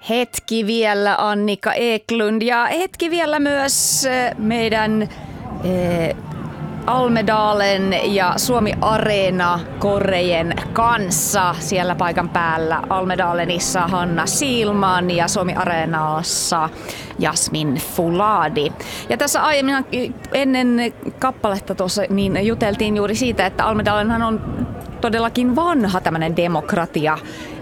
Hetki vielä Annika Eklund ja hetki vielä myös meidän Almedalen ja Suomi Areena korejen kanssa. Siellä paikan päällä Almedalenissa Hanna Siilman ja Suomi Areenassa Jasmin Fuladi. Ja tässä aiemmin ennen kappaletta tuossa niin juteltiin juuri siitä, että Almedalenhan on todellakin vanha tämmöinen demokratia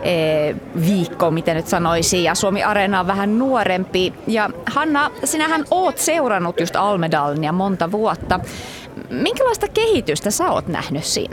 viikko, miten nyt sanoisin, ja Suomi Areena on vähän nuorempi. Ja Hanna, sinähän oot seurannut just Almedalenia monta vuotta. Minkälaista kehitystä sä oot nähnyt siinä?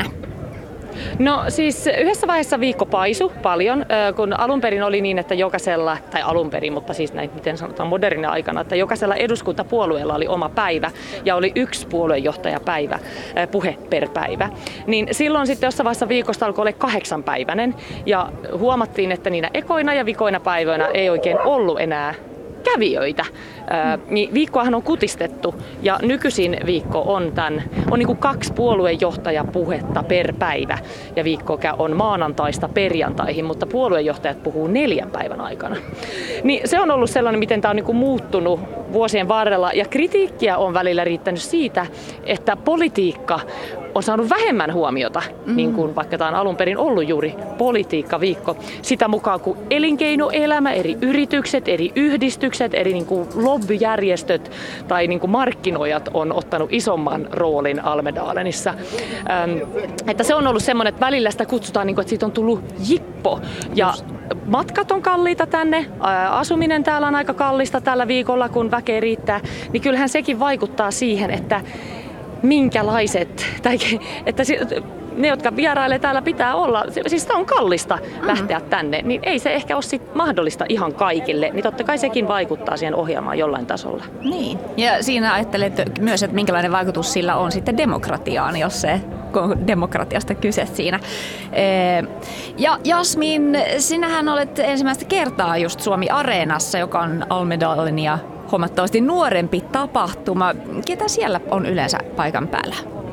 No siis yhdessä vaiheessa viikko paisui paljon, kun alun perin oli niin, että jokaisella, tai alun perin, mutta siis näin, miten sanotaan moderina aikana, että jokaisella eduskuntapuolueella oli oma päivä ja oli yksi puoluejohtajapäivä, puhe per päivä. Niin silloin sitten jossain vaiheessa viikosta alkoi olla 8-päiväinen ja huomattiin, että niinä ekoina ja vikoina päiväinä ei oikein ollut enää kävijöitä. Niin viikkoahan on kutistettu ja nykyisin viikko on niin kuin 2 puoluejohtajapuhetta per päivä ja viikko on maanantaista perjantaihin, mutta puoluejohtajat puhuu 4 päivän aikana. Niin se on ollut sellainen, miten tämä on niin kuin muuttunut vuosien varrella ja kritiikkiä on välillä riittänyt siitä, että politiikka on saanut vähemmän huomiota, niin kuin vaikka tämä on alun perin ollut juuri politiikkaviikko. Sitä mukaan kuin elinkeinoelämä, eri yritykset, eri yhdistykset, eri niin kuin lobbyjärjestöt tai niin kuin markkinoijat on ottanut isomman roolin Almedalenissa. Että se on ollut semmoinen, että välillä sitä kutsutaan, niin kuin, että siitä on tullut jippo. Ja matkat on kalliita tänne, asuminen täällä on aika kallista tällä viikolla, kun väkeä riittää. Niin kyllähän sekin vaikuttaa siihen, että minkälaiset, tai että ne, jotka vierailee täällä, pitää olla, siis on kallista lähteä tänne, niin ei se ehkä ole sit mahdollista ihan kaikille, niin totta kai sekin vaikuttaa siihen ohjelmaan jollain tasolla. Niin, ja siinä ajattelet myös, että minkälainen vaikutus sillä on sitten demokratiaan, jos se on demokratiasta kyse siinä. Ja Jasmin, sinähän olet ensimmäistä kertaa just Suomi Areenassa, joka on Almedalenia huomattavasti nuorempi tapahtuma. Ketä siellä on yleensä paikan päällä?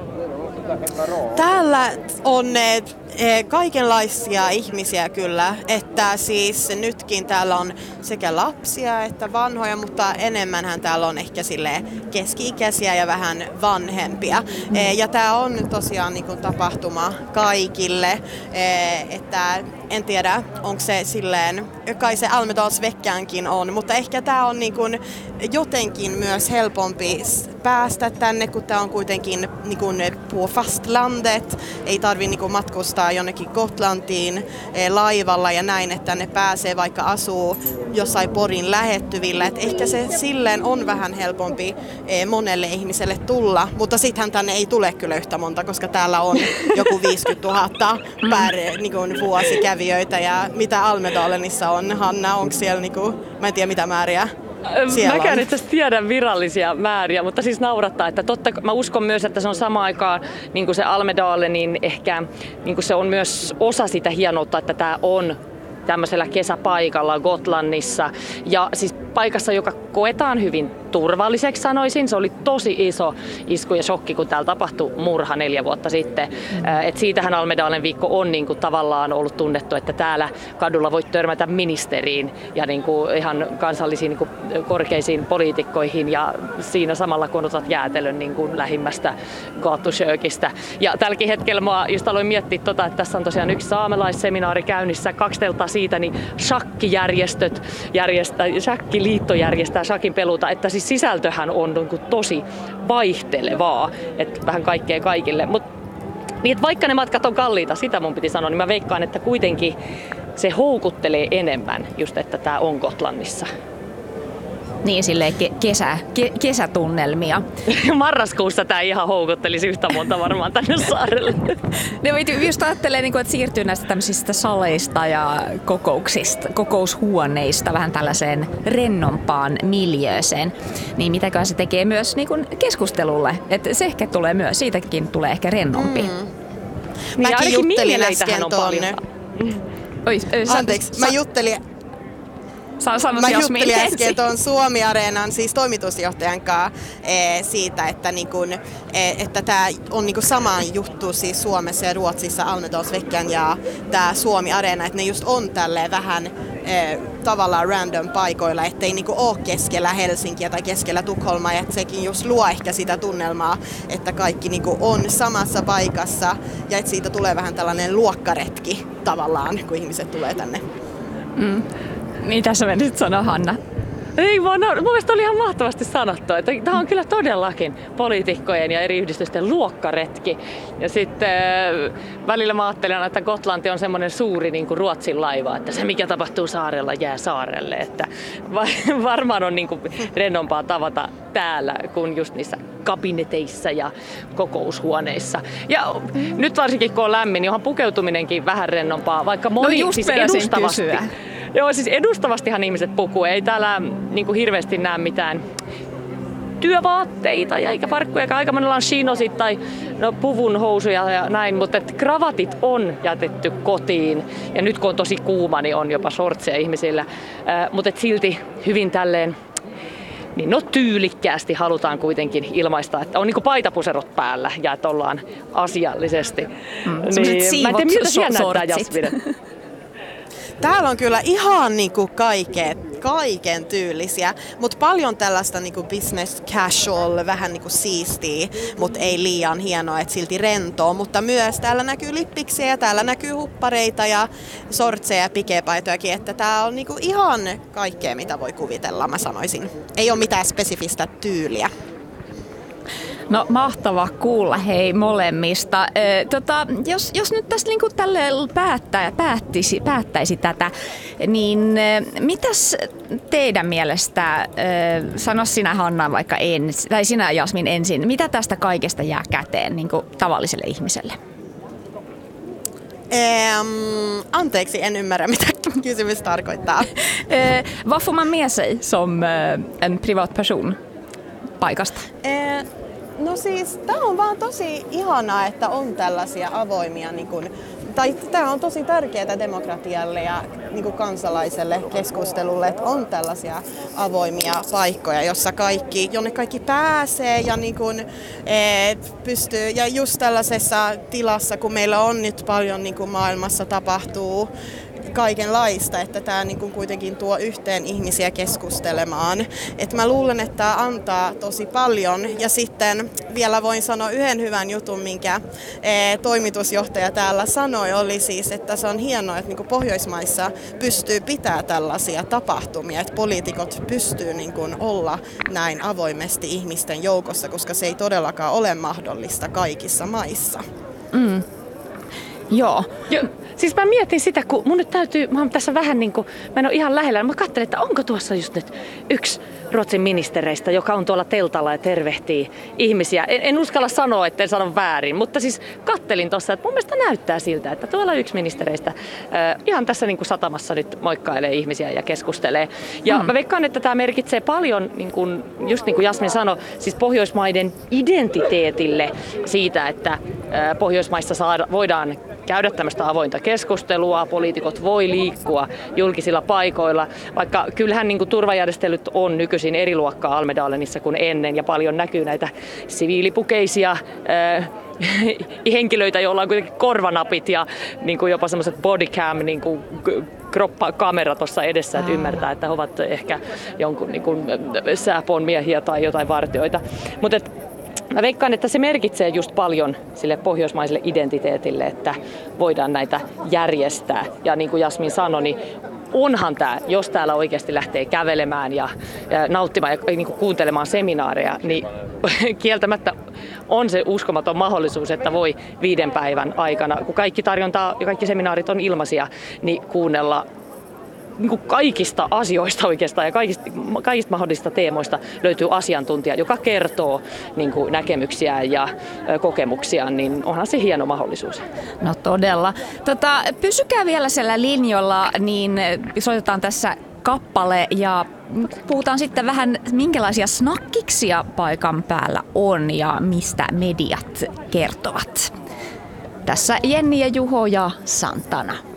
Täällä on kaikenlaisia ihmisiä kyllä, että siis nytkin täällä on sekä lapsia että vanhoja, mutta enemmänhän täällä on ehkä silleen keski-ikäisiä ja vähän vanhempia. Ja tää on tosiaan niin kuin tapahtuma kaikille, että en tiedä, onko se silleen, kai se Almedalsveckankin on, mutta ehkä tää on niin kuin jotenkin myös helpompi päästä tänne, kun tää on kuitenkin niin kuin på fastlandet, ei tarvi niin kuin matkustaa jonnekin Gotlantiin laivalla ja näin, että ne pääsee vaikka asuu jossain Porin lähettyvillä. Et ehkä se silleen on vähän helpompi monelle ihmiselle tulla, mutta sittenhän tänne ei tule kyllä yhtä monta, koska täällä on joku 50 000 per niin kuin vuosi kävijöitä. Ja mitä Almedalenissa on? Hanna, onko siellä, niin kuin, mä en tiedä mitä määriä? Mäkään itse asiassa tiedän virallisia määriä, mutta siis naurattaa, että mä uskon myös, että se on samaan aikaan niin kuin se Almedalen, niin ehkä niin kuin se on myös osa sitä hienoutta, että tämä on tämmöisellä kesäpaikalla Gotlannissa ja siis paikassa, joka koetaan hyvin turvalliseksi sanoisin. Se oli tosi iso isku ja shokki, kun täällä tapahtui murha 4 vuotta sitten. Et siitähän Almedalen viikko on niin kuin tavallaan ollut tunnettu, että täällä kadulla voit törmätä ministeriin ja niin kuin ihan kansallisiin niin kuin korkeisiin poliitikkoihin ja siinä samalla kun otat jäätelön niin kuin lähimmästä gatuskökistä. Ja tälläkin hetkellä mä just aloin miettiä, että tässä on tosiaan yksi saamelaisseminaari käynnissä, 2 telttaa siitä, niin shakkiliitto järjestää shakin peluta, että siis sisältöhän on niin kuin tosi vaihtelevaa, että vähän kaikkea kaikille. Mut, niin, että vaikka ne matkat on kalliita, sitä mun piti sanoa, niin mä veikkaan, että kuitenkin se houkuttelee enemmän just, että tää on Gotlannissa. Niin, silleen kesätunnelmia. Marraskuussa tämä ihan houkuttelisi yhtä monta varmaan tänne saarelle. Just ajattelee, että siirtyy näistä tämmöisistä saleista ja kokoushuoneista vähän tällaiseen rennompaan miljööseen. Niin mitäköhän se tekee myös niin kuin keskustelulle. Että se ehkä tulee myös, siitäkin tulee ehkä rennompi. Mäkin juttelin äsken Anteeksi, mä juttelin Sano Mä Jasmin juttelin ensin. äsken tuon Suomi-areenan siis toimitusjohtajan kanssa siitä, että, että tämä on sama juttu siis Suomessa ja Ruotsissa Almedalsveckan ja tämä Suomi-areena, että ne just on tälleen vähän tavallaan random paikoilla, ettei ole keskellä Helsinkiä tai keskellä Tukholmaa, ja että sekin just luo ehkä sitä tunnelmaa, että kaikki on samassa paikassa ja että siitä tulee vähän tällainen luokkaretki tavallaan, kun ihmiset tulee tänne. Mitä sä menisit sanoa, Hanna? Ei vaan, mun mielestä oli ihan mahtavasti sanottu, että tämä on kyllä todellakin poliitikkojen ja eri yhdistysten luokkaretki. Ja sitten välillä mä ajattelen, että Gotlanti on semmoinen suuri niin kuin Ruotsin laiva, että se mikä tapahtuu saarella jää saarelle. Että varmaan on niin kuin rennompaa tavata täällä kuin just niissä kabineteissa ja kokoushuoneissa. Ja nyt varsinkin kun on lämmin, niin onhan pukeutuminenkin vähän rennompaa, vaikka moni siis edustavasti. Joo, siis edustavastihan ihmiset pukuu. Ei täällä niin kuin hirveästi näe mitään työvaatteita ja eikä farkkuja. Aika monella on chinosit tai puvun housuja ja näin, mutta kravatit on jätetty kotiin. Ja nyt kun on tosi kuuma, niin on jopa shortseja ihmisillä. Mutta silti hyvin tälleen niin tyylikkäästi halutaan kuitenkin ilmaista, että on niinku paitapuserot päällä ja että ollaan asiallisesti. Niin, mä en tiedä, miltä siellä näyttää, Jasmine. Täällä on kyllä ihan kaiken tyylisiä, mutta paljon tällaista business casual, vähän siistiä, mutta ei liian hienoa, että silti rentoa. Mutta myös täällä näkyy lippiksiä ja täällä näkyy huppareita ja sortseja ja pikepaitojakin, että tää on ihan kaikkea, mitä voi kuvitella, mä sanoisin. Ei ole mitään spesifistä tyyliä. No mahtava kuulla hei molemmista. Jos nyt tässä niinku päättäisi tätä, niin mitäs teidän mielestä, sano sinä Hanna vaikka ensin, tai sinä Jasmin ensin, mitä tästä kaikesta jää käteen niinku tavalliselle ihmiselle? Anteeksi, en ymmärrä mitä kysymys tarkoittaa. Vad får man med sig som en privatperson paikasta? No siis, tämä on vaan tosi ihanaa, että on tällaisia avoimia, tämä on tosi tärkeää demokratialle ja kansalaiselle keskustelulle, että on tällaisia avoimia paikkoja, jonne kaikki pääsee ja pystyy, ja just tällaisessa tilassa, kun meillä on nyt paljon maailmassa tapahtuu kaikenlaista, että tämä kuitenkin tuo yhteen ihmisiä keskustelemaan. Et mä luulen, että tämä antaa tosi paljon. Ja sitten vielä voin sanoa yhden hyvän jutun, minkä toimitusjohtaja täällä sanoi, oli siis, että se on hienoa, että Pohjoismaissa pystyy pitämään tällaisia tapahtumia, että poliitikot pystyy olla näin avoimesti ihmisten joukossa, koska se ei todellakaan ole mahdollista kaikissa maissa. Joo. Siis mä mietin sitä, kun mun nyt mä oon tässä vähän mä en ole ihan lähellä, mä katselin, että onko tuossa just nyt yksi Ruotsin ministereistä, joka on tuolla teltalla ja tervehtii ihmisiä. En uskalla sanoa, etten sano väärin, mutta siis kattelin tuossa, että mun mielestä näyttää siltä, että tuolla yksi ministereistä ihan tässä satamassa nyt moikkailee ihmisiä ja keskustelee. Ja mä veikkaan, että tämä merkitsee paljon, just niin kuin Jasmin sanoi, siis Pohjoismaiden identiteetille siitä, että Pohjoismaissa voidaan käydä tämmöistä avointa keskustelua, poliitikot voi liikkua julkisilla paikoilla, vaikka kyllähän turvajärjestelyt on nykyisin eri luokkaa Almedalenissa kuin ennen ja paljon näkyy näitä siviilipukeisia henkilöitä, joilla on kuitenkin korvanapit ja jopa semmoiset bodycam kroppakamera tuossa edessä, että ymmärtää, että he ovat ehkä jonkun sääpon miehiä tai jotain vartioita. Mutta mä veikkaan, että se merkitsee just paljon sille pohjoismaiselle identiteetille, että voidaan näitä järjestää. Ja niin kuin Jasmin sanoi, niin onhan tämä, jos täällä oikeasti lähtee kävelemään ja nauttimaan ja kuuntelemaan seminaareja, niin kieltämättä on se uskomaton mahdollisuus, että voi 5 päivän aikana, kun kaikki tarjontaa ja kaikki seminaarit on ilmaisia, niin kuunnella kaikista asioista oikeastaan ja kaikista mahdollisista teemoista löytyy asiantuntija, joka kertoo näkemyksiä ja kokemuksia, niin onhan se hieno mahdollisuus. No todella. Pysykää vielä siellä linjoilla, niin soitetaan tässä kappale ja puhutaan sitten vähän minkälaisia snakkiksia paikan päällä on ja mistä mediat kertovat. Tässä Jenni ja Juho ja Santana.